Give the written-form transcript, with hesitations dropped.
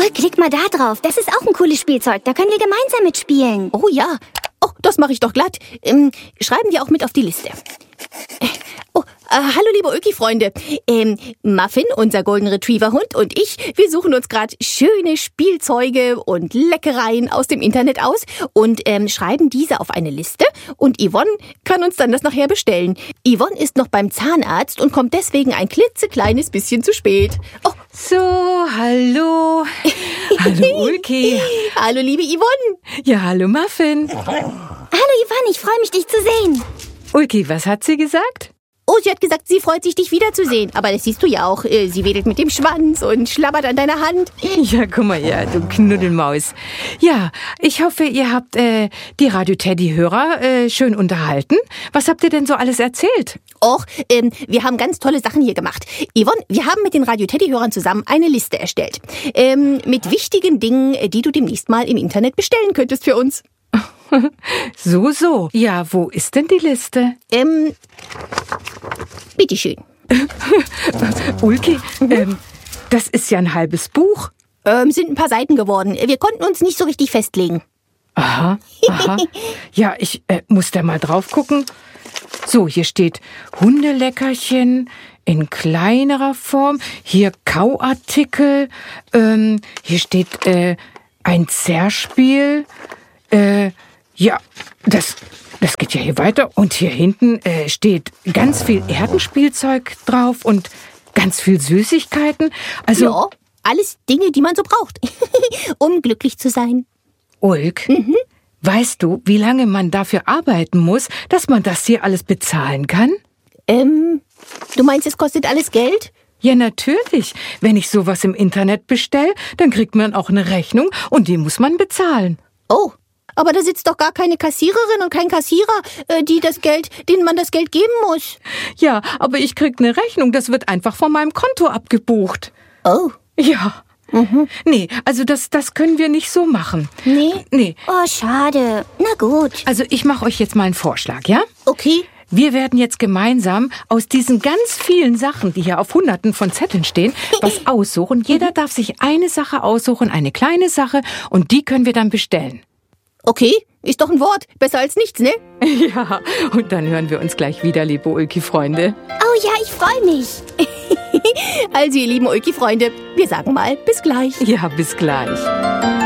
Oh, klick mal da drauf. Das ist auch ein cooles Spielzeug. Da können wir gemeinsam mitspielen. Oh ja. Oh, das mache ich doch glatt. Schreiben wir auch mit auf die Liste. Hallo liebe Ulki-Freunde. Muffin, unser Golden Retriever-Hund und ich, wir suchen uns gerade schöne Spielzeuge und Leckereien aus dem Internet aus und schreiben diese auf eine Liste und Yvonne kann uns dann das nachher bestellen. Yvonne ist noch beim Zahnarzt und kommt deswegen ein klitzekleines bisschen zu spät. Oh. So, hallo. Hallo Ulki. Hallo liebe Yvonne. Ja, hallo Muffin. Hallo Yvonne, ich freue mich, dich zu sehen. Ulki, was hat sie gesagt? Oh, sie hat gesagt, sie freut sich, dich wiederzusehen. Aber das siehst du ja auch. Sie wedelt mit dem Schwanz und schlabbert an deiner Hand. Ja, guck mal, ja, du Knuddelmaus. Ja, ich hoffe, ihr habt die Radio-Teddy-Hörer schön unterhalten. Was habt ihr denn so alles erzählt? Och, wir haben ganz tolle Sachen hier gemacht. Yvonne, wir haben mit den Radio-Teddy-Hörern zusammen eine Liste erstellt. Mit wichtigen Dingen, die du demnächst mal im Internet bestellen könntest für uns. So. Ja, wo ist denn die Liste? Bitteschön. Ulki, das ist ja ein halbes Buch. Sind ein paar Seiten geworden. Wir konnten uns nicht so richtig festlegen. Aha. Ja, ich muss da mal drauf gucken. So, hier steht Hundeleckerchen in kleinerer Form. Hier Kauartikel. Hier steht ein Zerspiel. Ja, das geht ja hier weiter. Und hier hinten steht ganz viel Erdenspielzeug drauf und ganz viel Süßigkeiten. Also ja, alles Dinge, die man so braucht, um glücklich zu sein. Ulk, weißt du, wie lange man dafür arbeiten muss, dass man das hier alles bezahlen kann? Du meinst, es kostet alles Geld? Ja, natürlich. Wenn ich sowas im Internet bestelle, dann kriegt man auch eine Rechnung und die muss man bezahlen. Oh. Aber da sitzt doch gar keine Kassiererin und kein Kassierer, denen man das Geld geben muss. Ja, aber ich krieg eine Rechnung, das wird einfach von meinem Konto abgebucht. Oh. Ja. Nee, also das können wir nicht so machen. Nee. Oh, schade. Na gut. Also ich mache euch jetzt mal einen Vorschlag, ja? Okay. Wir werden jetzt gemeinsam aus diesen ganz vielen Sachen, die hier auf Hunderten von Zetteln stehen, was aussuchen. Jeder darf sich eine Sache aussuchen, eine kleine Sache, und die können wir dann bestellen. Okay, ist doch ein Wort. Besser als nichts, ne? Ja, und dann hören wir uns gleich wieder, liebe Ulki-Freunde. Oh ja, ich freue mich. Also, ihr lieben Ulki-Freunde, wir sagen mal bis gleich. Ja, bis gleich.